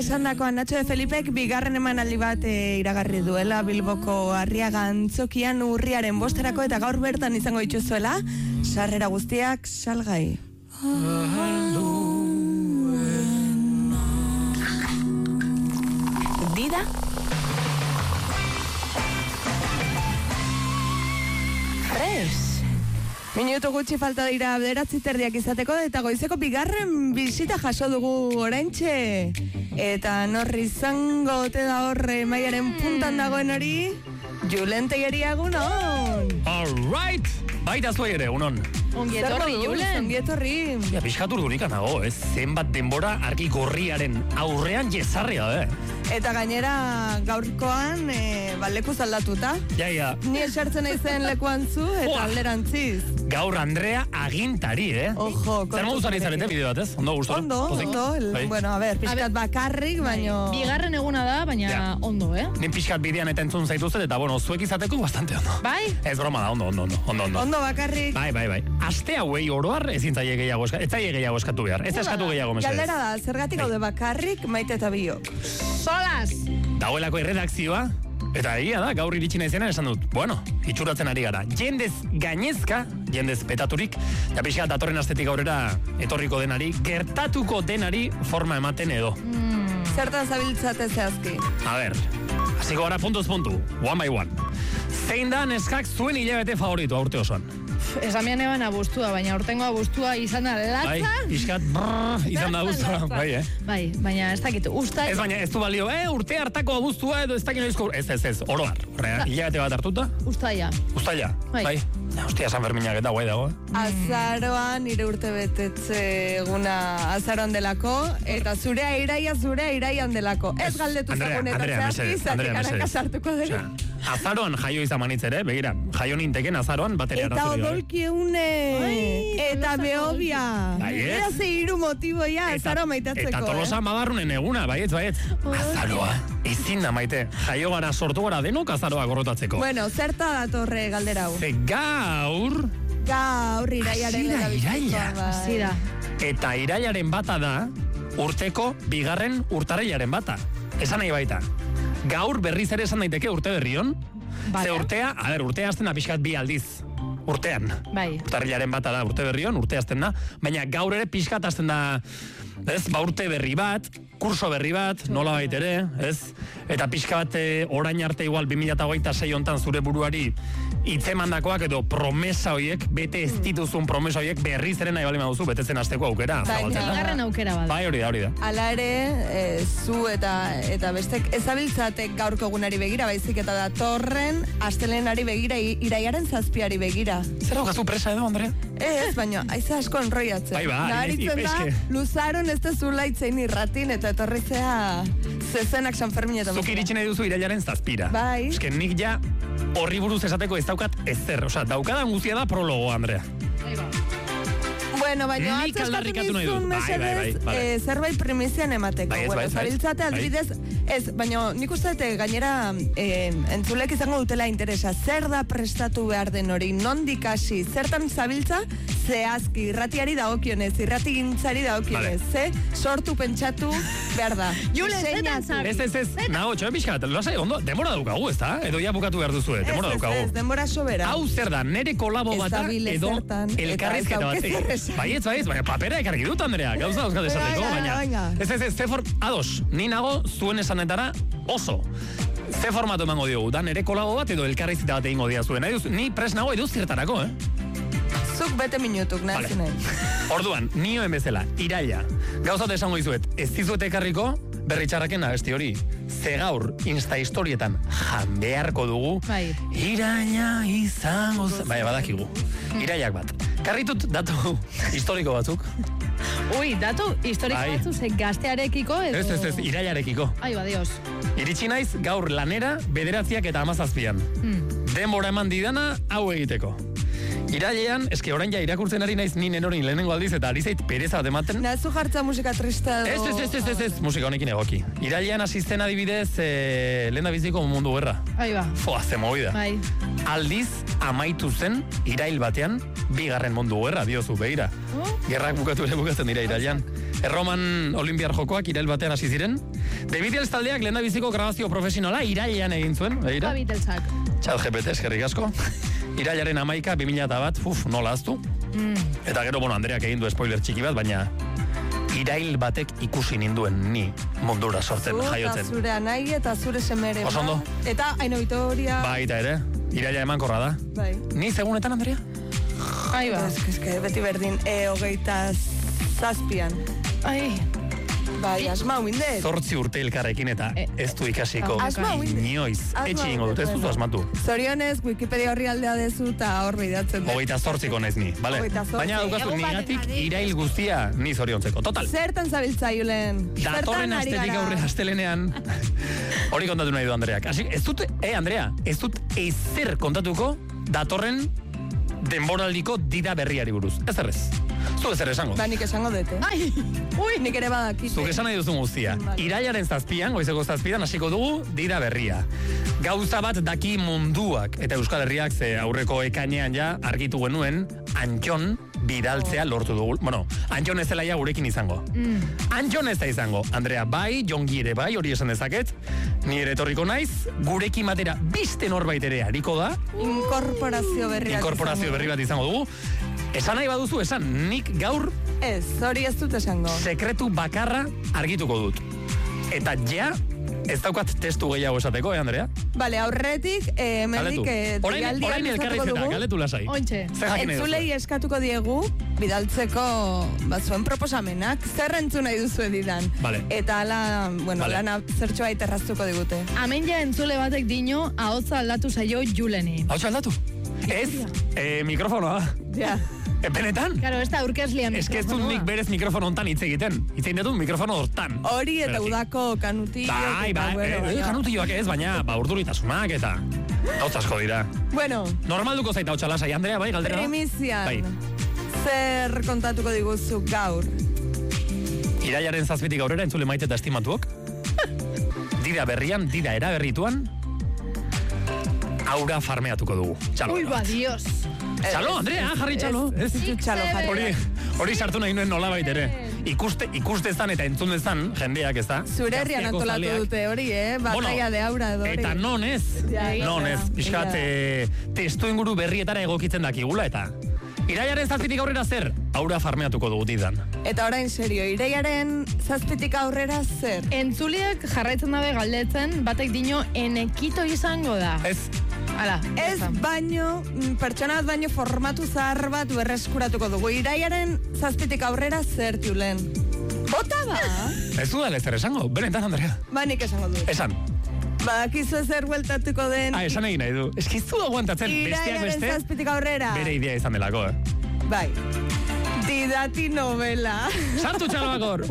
esan dakoan Nacho de Felipek bigarren emanaldi bat iragarri duela Bilboko Arriaga Antzokian urriaren 5 eta gaur bertan izango dituzuela sarrera guztiak salgai. Dida Fresh. Minutu gutxi falta dira 9:30 izateko eta goizeko bigarren bisita jaso dugu oraintxe. Eta norri izango ote da horre maiaren puntan dagoen hori? Julen Tejeria egunon! All right! Baita zuei ere, egunon. Ongi etorri, Julen. Ongi etorri. Ja, pixkat urdurika nago, ez? Zenbat denbora argi gorriaren aurrean jesarria, Eta gainera gaurkoan lekuz aldatuta. Ja. Ni esartzen naizen lekuan zu eta alderantziz. Gaur Andrea agintari, Ojo, zer modu zari zarete bideo bat, ez? Ondo gustora? Ondo. Bueno, a ver, pixkat bakarrik, baino... Bigarren eguna da, baina ondo, Nin pixkat bidean eta entzun zaituzet, eta bueno, zuek izateko bastante ondo. Bai? Ez broma da, ondo. Ondo bakarrik. Bai. Aste hauei oroar ezin zaie gehiago eskatu behar. Ez eskatu gehiago, mesedez. Galdera da, zergatik gaude bakarrik Maite eta biok. Solas! Dagoelako erredakzioa, eta egia da, gaur iritsi naizenan esan dut. Bueno, itxuratzen ari gara. Jendez gainezka, jendez petaturik, eta pixka datorren astetik aurrera etorriko denari, gertatuko denari forma ematen edo. Zertan zabiltzate zehazki? A ber, hasiko gara puntuz puntu, one by one. Zein da neskak zuen hilabete favorito aurte osoan? Esamian eban abuztua, baina urtengo abuztua izan da latza. Bai, iskat izan da abuztua, bai, Bai, baina ez dakit, ustai... Ez baina, ez du balio, urte hartako abuztua edo ez dakit noizko... Ez, oroar, hilabete bat hartuta? Ustaia. Bai. Hostia, San Ferminak eta guai dago, Azaroan, nire urte betetze eguna azaroan delako, eta zurea iraian delako. Ez galdetu zagunetan zehazki, zatik aranka sartuko dugu. Azaroan jaio izan manitz ere, begira, jaio ninteken azaroan bateria arazorio. Eta odolki eune, eta behobia. Era ze hiru motiboia azaro maitatzeko. Eta Tolosa mabarrunen eguna, baietz. Azaroa, ezin da maite, jaio gara sortu gara denok azaroa gorrotatzeko. Bueno, zerta datorre galdera hau? Gaur iraiaren Zira. Eta irailaren bata da, urteko bigarren urtarrilaren bata. Esan nahi baita. Gaur berriz ere esan daiteke urte berrion. Ze urtea azten da pixkat 2 aldiz. Urtean. Bai. Urtarrilaren bata da urte berrion, urtea azten da. Baina gaur ere pixkat azten da, ez, urte berri bat, kurso berri bat, nola baitere, ez? Eta pixka bat orain arte igual 2026 hontan zure buruari hitzemandakoak edo promesa hoiek, bete ez dituzun promesa hoiek berriz ere nahi balima duzu, betetzen hasteko aukera. Bigarren aukera bada. Bai, hori da. Hala ere, zu eta bestek ezabiltzatek gaurko egunari begira, baizik eta datorren astelenari begira, iraiaren 7 begira. Zer daukazu presa edo, Andrea? Ez, baina, aiza asko enroiatzen. Bai, naharitzen da, luzaron ez da zulaitzein irratin, eta etorrizea zezenak San Ferminetan. Zuk iritsi nahi duzu irailaren 7. Bai. Eske nik ja horri buruz esateko ez daukat ezer. Osa, daukadan guztia da prologo, Andrea. Bueno, baina atzeskatu nizun mesedez zerbait primizian emateko. Zabiltzate adibidez, ez, baina nik uste gainera entzulek izango dutela interesa. Zer da prestatu behar den hori, nondik hasi, zertan zabiltza, zehazki, irratiari dagokionez, irratigintzari dagokionez, sortu pentsatu behar da. Julen, zetan zabi. Ez, nago, txoen pixkat, ondo, demora daukagu, ez da? Edo ja bukatu behar duzu, demora daukagu. Ez, demora sobera. Hau zer da, nere kolabo bata edo elkarrizketa bat. Baietz, baina papera ekarri dut, Andrea, gauza dauzkat esateko, baina. Ez, ados, ni nago zuen esanetara oso. Ze formatu emango diogu, da nere kolabo bat edo elkarrizketa bat egingo dia zuen. Ni pres nago edo zirtarako, Zuk bete minutuk, nahi zinei. Orduan, nioen bezala, iraila, gauzat esango izuet, ez dizuet ekarriko, berritxarraken abesti hori. Ze gaur, Insta historietan jan beharko dugu, iraila izango... Bai, badakigu. Irailak bat. Karritut datu historiko batzuk. Ui, datu historiko batzuk ze gaztearekiko edo... Ez, irailarekiko. Ai, Dios. Iritsi naiz gaur lanera 9 eta 17. Denbora eman didana hau egiteko. Irailean, eske orain ja irakurtzen ari naiz ni nenorin lehenengo aldiz eta ari zait pereza bat ematen. Nazu jartza musika trista edo... Ez, musika honekin egoki. Irailean asisten adibidez lehen da biziko mundu gerra. Bai ba. Foa, ze movida. Bai. Aldiz amaitu zen irail batean 2. mundu gerra, diozu, begira. Gerrak bukatzen dira irailean. Erroman Olimpiar jokoak irail batean hasi ziren. The Beatles taldeak lehendabiziko grabazio profesionala irailean egin zuen. The Beatlesak. ChatGPT, eskerrik asko. Irailaren 11, 2001, nola aztu. Eta gero, Andreak egin du spoiler txiki bat, baina irail batek ikusi ninduen ni mundura sortzen, jaiotzen. Zure anai eta zure semere. Osondo. Eta Aino Vitoria. Baita ere, iraila emankorra da. Bai. Ni segunetan, Andrea? Ai ba. Eske, beti berdin, 27an. Ai. Bai, asmau indet. 8 urte elkarrekin eta ez du ikasiko. Inoiz. Etxe ingo dut, ez duzu asmatu. Zorionez, Wikipedia horri aldea dezu eta hor bidatzen. 28ko naiz ni, bale? Baina daukazu nigatik irail guztia ni zoriontzeko. Total. Zertan zabiltza, Julen? Datorren astetik aurre astelenean. Hori kontatu nahi du Andreak. Ez dut, Andrea, ez dut ezer kontatuko datorren denboraldiko dida berriari buruz. Ez errez. Zu ezer esango. Ba, nik esango dute. Ai, ui. Nik ere badakite. Zuk esan nahi duzun guztia. Irailaren 7, goizeko 7, hasiko dugu dida berria. Gauza bat daki munduak eta Euskal Herriak ze aurreko ekainean ja argitu genuen Antxon bidaltzea lortu dugu. Bueno, Antxon ez dela ja gurekin izango. Antxon ez da izango. Andrea bai, Jongi ere bai, hori esan dezaket. Ni ere etorriko naiz, gurekin batera beste norbait ere hariko da. Inkorporazio berri bat izango dugu. Esan nahi baduzu, esan, nik gaur... Ez, hori ez dut esango. Sekretu bakarra argituko dut. Eta ja, ez daukat testu gehiago esateko, Andrea? Bale, aurretik, mendik... Orain elkarrizketa, galetu lasai. Ointxe. Entzulei eskatuko diegu, bidaltzeko zuen proposamenak, zer entzun nahi duzu edidan. Vale. Eta lana zertxoa iterraztuko digute. Hemen ja entzule batek dino, ahotza aldatu zaio Juleni. Ahotza aldatu? Ez, mikrofonoa. Ja. Benetan? Claro, ez da urkezlia mikrofonoa. Ez que ez dut nik berez mikrofono hontan hitz egiten. Hitz egin dut mikrofono hortan. Hori eta udako kanutilloak. Kanutilloak ez, baina urduritasunak eta hotz asko dira. Bueno. Normalduko zaita hotza lasai, Andrea, bai, galdera? Primizian. Bai. Zer kontatuko diguzu gaur? Irailaren 7 aurrera entzule maite eta estimatuok. Dida berrian, dida eraberrituan, aura farmeatuko dugu. Txalo. Ui, ba, Dios. Txalo, Andrea, jarri txalo. Ez txalo jarri. Hori sartu nahi nuen nolabait ere. Ikuste ezan eta entzun ezan, jendeak ez da. Zure herrian antolatu dute hori, Batalla de aura edo hori. Eta non ez. Non ez. Piskat, testu inguru berrietara egokitzen dakigula eta... Irailaren 7 aurrera zer? Aura farmeatuko dugu didan. Eta orain serio, irailaren 7 aurrera zer? Entzuliak jarraitzen dabe galdetzen, batek dino enekito izango da. Ez. Hala. Ez baino, pertsona bat baino formatu zahar bat berreskuratuko dugu. Irailaren 7 aurrera zer, Julen? Bota ba? Ez dudan ez esango, benetan, Andrea. Ba, nik esango du. Esan. Badakizu ezer bueltatuko den... Esan egin nahi du. Eskizu aguantatzen besteak beste... Irailaren 7 aurrera. Bere idea izan delako, Bai. Didati novela. Sartu txaloak hor.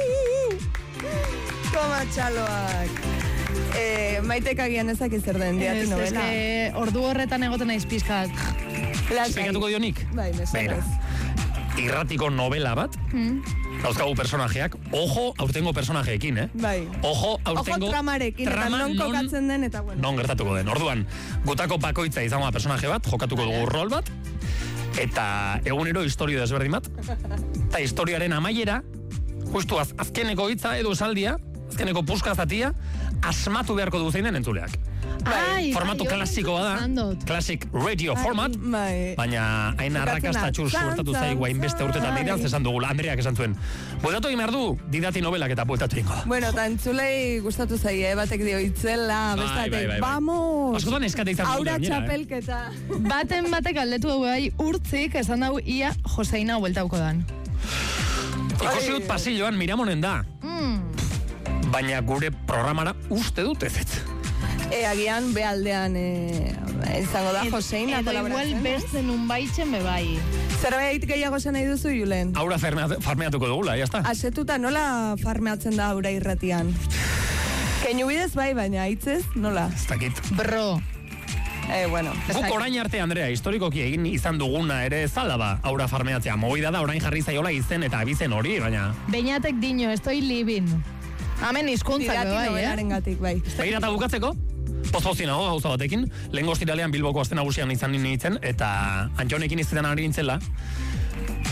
Koma txaloak. Maitek agian ezak zer den didati novela. Ez, ordu horretan egoten naiz pizkat. Esplikatuko dionik? Bai, mesedez. Irratiko novela bat, dauzkagu personajeak, ojo aurtengo personajeekin, Bai. Ojo aurtengo... Ojo tramarekin, eta non kokatzen den, eta bueno. Non gertatuko den. Orduan, gutako bakoitza izango da personaje bat, jokatuko dugu rol bat, eta egunero historio desberdin bat, eta historiaren amaiera, justu azkeneko hitza edo esaldia, azkeneko puska zatia, asmatu beharko du zein den entzuleak. Formatu klasikoa da, classic radio format, baina hain arrakastatxu suertatu zaigu hainbeste urtetan dira, esan dugu, Andreak esan zuen. Bueltatu egin behar du, didati novelak eta bueltatu egingo. Bueno, eta entzulei gustatu zaie, batek dio itzela, bestatek, vamos! Askotan eskate izan aura txapelketa. Batek aldetu bai urtzik, esan dugu ia Joseina bueltauko dan. Ikusi dut pasilloan Miramonen da. Baina gure programara uste dut ez. Agian behaldean izango da Joseina kolaboratzen. Edo igual beste nun baitzen bebai. Zerbait gehiago zen nahi duzu, Julen? Aura farmeatuko dugula, jazta. Asetuta nola farmeatzen da aura irratian? Keinu bidez bai, baina hitzez nola? Ez dakit. Bro. Bueno. Guk orain arte, Andrea, historikoki egin izan duguna ere zala ba, aura farmeatzea. Movida da orain jarri zaiola izen eta abizen hori, baina... Beñatek dino, estoy living. Hemen hizkuntzak bai. Begira eta bukatzeko? Pozozinago gauza batekin, lehen goztiralean Bilboko aste nagusian izan nintzen, eta Antxonekin izetan ari nintzela,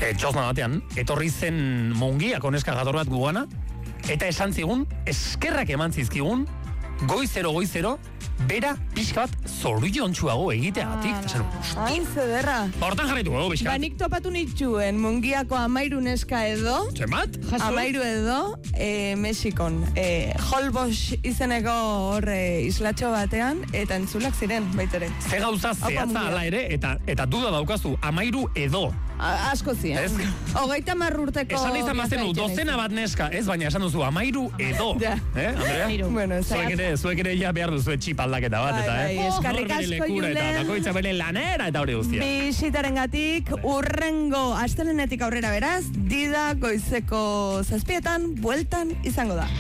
txosna batean, etorri zen mongia koneska jator bat gugana, eta esan zigun, eskerrak eman zizkigun, goizero, bera pixka bat zoriontsuago egiteagatik. Hain zederra. Hortan jarraitu gau, pixka. Banik topatu nitxuen mungiako 13 neska edo. Zemat? 13 edo, Mexikon. Holbox izeneko horre islatxo batean, eta entzulak ziren, baitere. Ze gauza zehatza ala ere, eta duda daukazu, 13 edo. Asko ziren. 30 urteko... Esan izan bazenu, dozena bat neska, ez, baina esan duzu, 13 edo. Andrea? Bueno, zuek ere ja behar duzu txip aldaketa bat, eta, eskarrik asko, Julen. Eta bakoitza bere lanera, eta hori guztia. Bisitaren gatik, urrengo astelenetik aurrera beraz, Dida goizeko 7:00 bueltan izango da.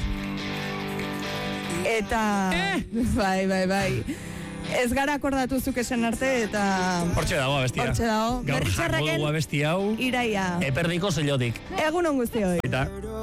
Eta... Bai. Ez gara akordatu zuk esan arte, eta... Hortxe dago abestia. Gaur jango dugu abesti hau. Iraia. Eperdiko zellotik. Egun on guztioi. Eta...